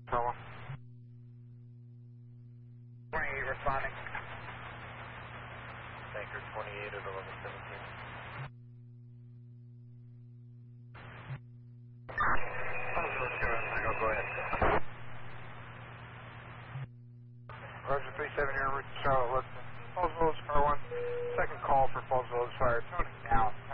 Car 28 responding. Tanker 28 at 1117. Go ahead. Roger 37, you're in route to Charlotte. Falls Village, Car 1. Second call for Falls Village Fire. Tuning now.